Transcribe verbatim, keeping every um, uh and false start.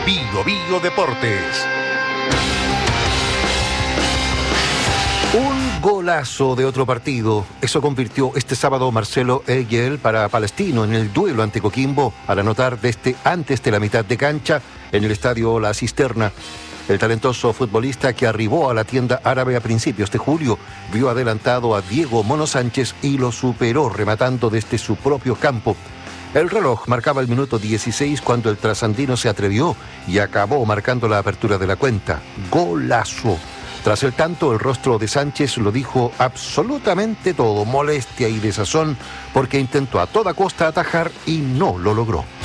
Bio Bio Deportes. Un golazo de otro partido. Eso convirtió este sábado Marcelo Eguel para Palestino en el duelo ante Coquimbo al anotar desde antes de la mitad de cancha en el estadio La Cisterna. El talentoso futbolista que arribó a la tienda árabe a principios de julio vio adelantado a Diego Mono Sánchez y lo superó rematando desde su propio campo. El reloj marcaba el minuto dieciséis cuando el trasandino se atrevió y acabó marcando la apertura de la cuenta. ¡Golazo! Tras el tanto, el rostro de Sánchez lo dijo absolutamente todo, molestia y desazón, porque intentó a toda costa atajar y no lo logró.